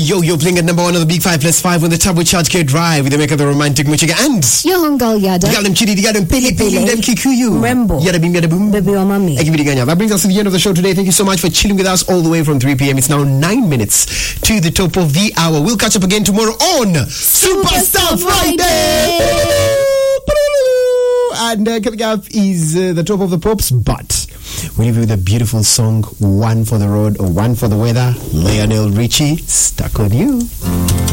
You're playing at number 1 on the Big 5+5 on the Turbo Charge Care Drive with the make of the romantic Muchiga and Yohongal Yada. Yalam Chidi, Yadam Pili, Dem Kikuyu. Rembo. Yadabim Yadabum. Baby or mommy. That brings us to the end of the show today. Thank you so much for chilling with us all the way from 3 p.m. It's now 9 minutes to the top of the hour. We'll catch up again tomorrow on Superstar Friday. And coming up is the top of the pops, but we leave you with a beautiful song, One for the Road or One for the Weather. Lionel Richie, Stuck on You.